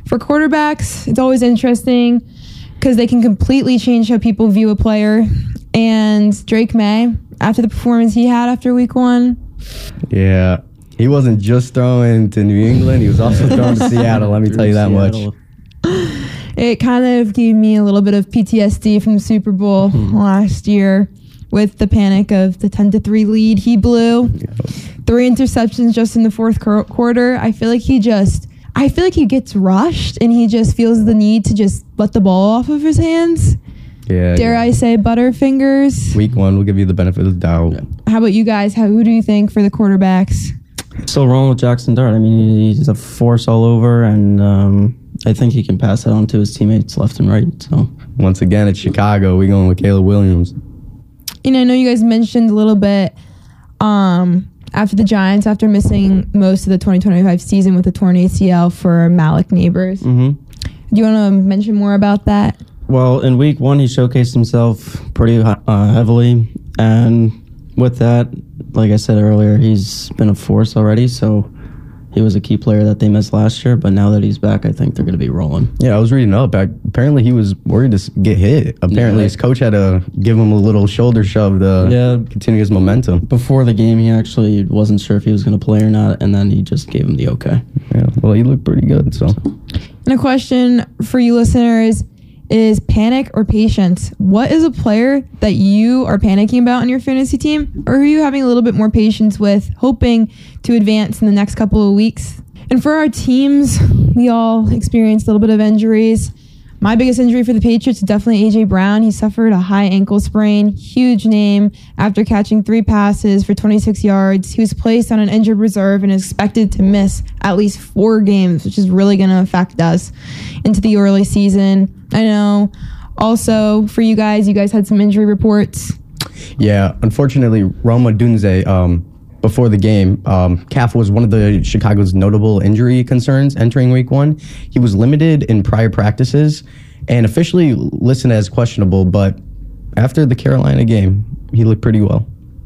For quarterbacks, it's always interesting because they can completely change how people view a player. And Drake May, after the performance he had after week 1. Yeah, he wasn't just throwing to New England. He was also throwing to Seattle, let me tell you that much. It kind of gave me a little bit of PTSD from the Super Bowl last year with the panic of the 10-3 lead he blew. 3 interceptions just in the fourth quarter. I feel like he gets rushed and he just feels the need to just let the ball off of his hands. Yeah. Dare I say Butterfingers? Week 1, we'll give you the benefit of the doubt. Yeah. How about you guys? Who do you think for the quarterbacks? Still rolling with Jackson Dart. I mean, he's a force all over, and I think he can pass it on to his teammates left and right. So once again, it's Chicago. We're going with Caleb Williams. And I know you guys mentioned a little bit after the Giants, after missing most of the 2025 season with a torn ACL for Malik Neighbors. Mm-hmm. Do you want to mention more about that? Well, in week 1, he showcased himself pretty heavily. And with that, like I said earlier, he's been a force already. So he was a key player that they missed last year. But now that he's back, I think they're going to be rolling. Yeah, I was reading up. Apparently, he was worried to get hit. Apparently, his coach had to give him a little shoulder shove to continue his momentum. Before the game, he actually wasn't sure if he was going to play or not. And then he just gave him the okay. Yeah, well, he looked pretty good. So, And a question for you listeners is panic or patience? What is a player that you are panicking about on your fantasy team, or who are you having a little bit more patience with, hoping to advance in the next couple of weeks? And for our teams, we all experienced a little bit of injuries. My biggest injury for the Patriots is definitely A.J. Brown. He suffered a high ankle sprain, huge name, after catching 3 passes for 26 yards. He was placed on an injured reserve and is expected to miss at least 4 games, which is really going to affect us into the early season. I know also for you guys had some injury reports. Yeah, unfortunately, Roma Dunze, before the game, calf was one of the Chicago's notable injury concerns entering week 1. He was limited in prior practices and officially listed as questionable, but after the Carolina game, he looked pretty well.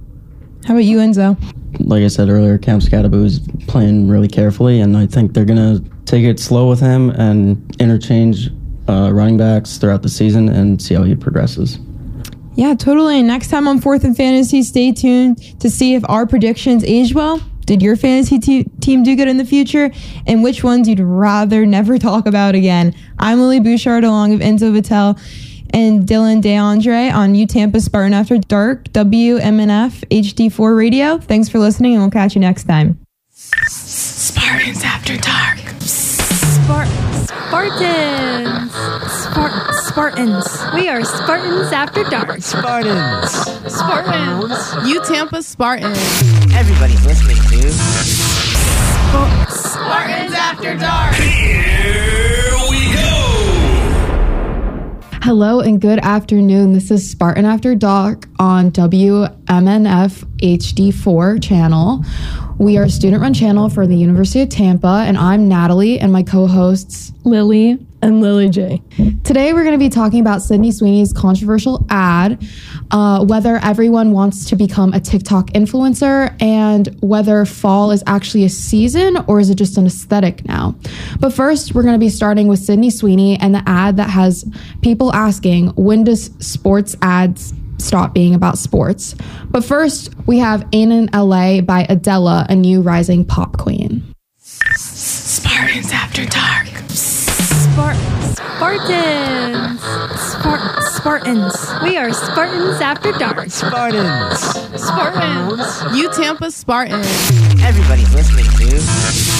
How about you, Enzo? Like I said earlier, Cam Scatterbo is playing really carefully, and I think they're going to take it slow with him and interchange running backs throughout the season and see how he progresses. Yeah, totally. And next time on Fourth and Fantasy, stay tuned to see if our predictions age well. Did your fantasy team do good in the future? And which ones you'd rather never talk about again? I'm Lily Bouchard along with Enzo Vitale and Dylan DeAndre on UTampa Spartan After Dark, WMNF HD4 Radio. Thanks for listening, and we'll catch you next time. Spartans After Dark. Spartans. We are Spartans After Dark. Spartans. UTampa Spartans. Everybody's listening to Spartans After Dark. Here we go. Hello and good afternoon. This is Spartan After Dark on WMNF HD4 channel. We are a student-run channel for the University of Tampa, and I'm Natalie, and my co-hosts Lily and Lily J. Today we're going to be talking about Sydney Sweeney's controversial ad, whether everyone wants to become a TikTok influencer, and whether fall is actually a season or is it just an aesthetic now. But first, we're going to be starting with Sydney Sweeney and the ad that has people asking, when does sports ads stop being about sports? But first, we have Ain't in LA by Adele, a new rising pop queen. Spartans After Dark. Spartans. We are Spartans After Dark. Spartans. UTampa Spartans. Everybody's listening to